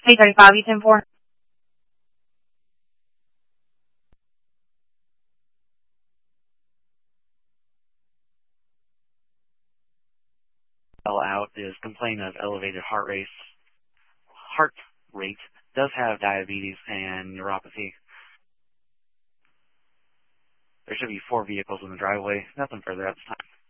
835, E10-4. Out is complaining of elevated heart rate, does have diabetes and neuropathy. There should be 4 vehicles in the driveway. Nothing further at this time.